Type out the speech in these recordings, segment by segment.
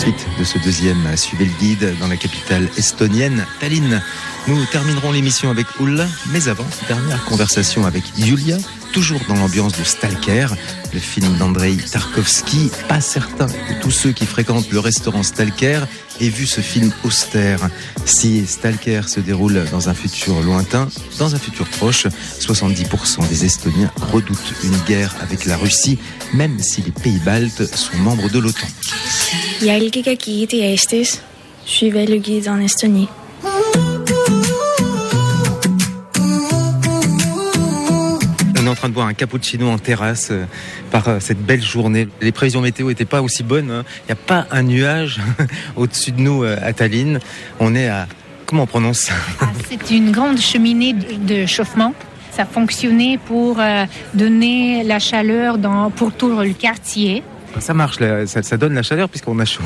suite de ce deuxième Suivez le guide dans la capitale estonienne, Tallinn. Nous terminerons l'émission avec Ulla, mais avant, dernière conversation avec Yulia, toujours dans l'ambiance de Stalker, le film d'Andrei Tarkovsky. Pas certain que tous ceux qui fréquentent le restaurant Stalker aient vu ce film austère. Si Stalker se déroule dans un futur lointain, dans un futur proche, 70% des Estoniens redoutent une guerre avec la Russie, même si les pays baltes sont membres de l'OTAN. Jälgige giidi Eestis, suivez le guide en Estonie. On est en train de boire un cappuccino en terrasse par cette belle journée. Les prévisions météo n'étaient pas aussi bonnes. Il n'y a pas un nuage au-dessus de nous à Tallinn. On est à... Comment on prononce ça ? C'est une grande cheminée de chauffement. Ça fonctionnait pour donner la chaleur pour tout le quartier. Ça marche, ça donne la chaleur puisqu'on a chaud.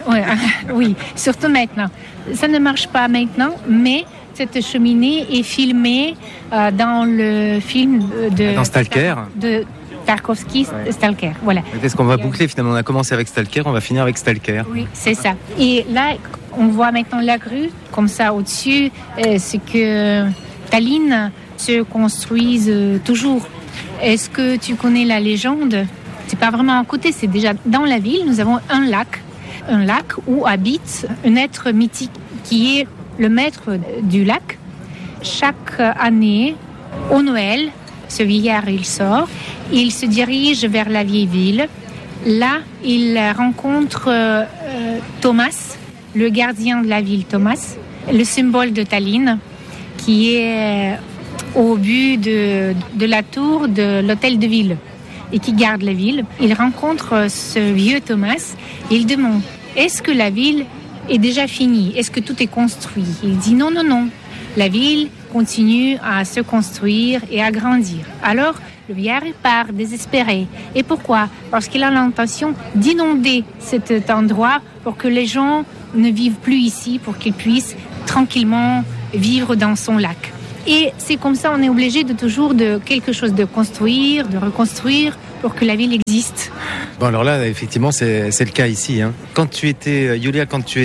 Oui, surtout maintenant. Ça ne marche pas maintenant, mais cette cheminée est filmée dans le film dans Stalker. De Tarkovsky, ouais. Stalker, voilà. Est-ce qu'on va boucler finalement ? On a commencé avec Stalker, on va finir avec Stalker. Oui, c'est ça. Et là, on voit maintenant la grue, comme ça au-dessus, c'est que Tallinn se construise toujours. Est-ce que tu connais la légende ? C'est pas vraiment à côté, c'est déjà dans la ville. Nous avons un lac où habite un être mythique qui est le maître du lac. Chaque année, au Noël, ce vieillard, il sort, il se dirige vers la vieille ville. Là, il rencontre Thomas, le gardien de la ville Thomas, le symbole de Tallinn, qui est au but de la tour de l'hôtel de ville et qui garde la ville. Il rencontre ce vieux Thomas et il demande « Est-ce que la ville est déjà finie ? Est-ce que tout est construit ?» Il dit « Non. La ville continue à se construire et à grandir. » Alors, le vieillard part désespéré. Et pourquoi ? Parce qu'il a l'intention d'inonder cet endroit pour que les gens ne vivent plus ici, pour qu'ils puissent tranquillement vivre dans son lac. Et c'est comme ça, on est obligé de toujours de quelque chose de construire, de reconstruire pour que la ville existe. Bon, alors là, effectivement, c'est le cas ici. Quand tu étais, Yulia,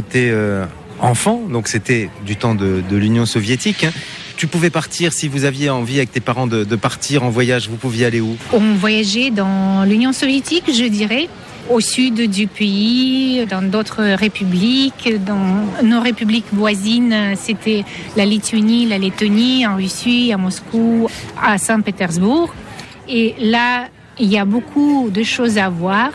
enfant, donc c'était du temps de l'Union soviétique, tu pouvais partir, si vous aviez envie avec tes parents de partir en voyage, vous pouviez aller où ? On voyageait dans l'Union soviétique, je dirais, au sud du pays, dans d'autres républiques, dans nos républiques voisines, c'était la Lituanie, la Lettonie, en Russie, à Moscou, à Saint-Pétersbourg. Et là, il y a beaucoup de choses à voir,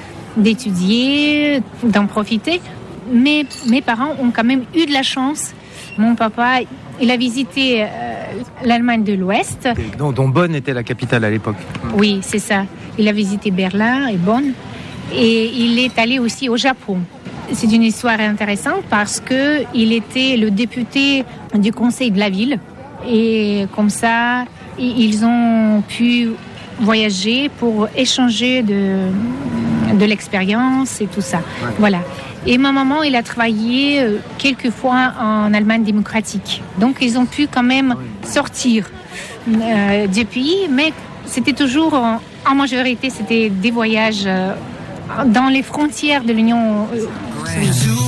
d'étudier, d'en profiter. Mais mes parents ont quand même eu de la chance. Mon papa, il a visité l'Allemagne de l'Ouest. Dont Bonn était la capitale à l'époque. Oui, c'est ça. Il a visité Berlin et Bonn. Et il est allé aussi au Japon. C'est une histoire intéressante parce qu'il était le député du conseil de la ville. Et comme ça, ils ont pu voyager pour échanger de l'expérience et tout ça. Ouais. Voilà. Et ma maman, elle a travaillé quelques fois en Allemagne démocratique. Donc, ils ont pu quand même sortir du pays, mais c'était toujours, en majorité, c'était des voyages dans les frontières de l'Union soviétique.